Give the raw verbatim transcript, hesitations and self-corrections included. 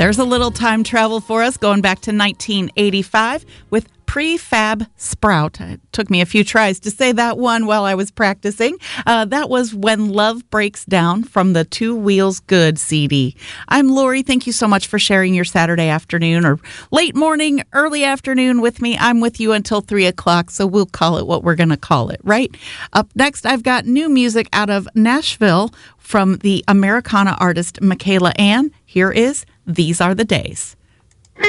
There's a little time travel for us going back to nineteen eighty-five with Prefab Sprout. It took me a few tries to say that one while I was practicing. Uh, that was When Love Breaks Down from the Two Wheels Good C D. I'm Lori. Thank you so much for sharing your Saturday afternoon or late morning, early afternoon with me. I'm with you until three o'clock, so we'll call it what we're going to call it, right? Up next, I've got new music out of Nashville from the Americana artist Michaela Ann. Here is These Are the Days.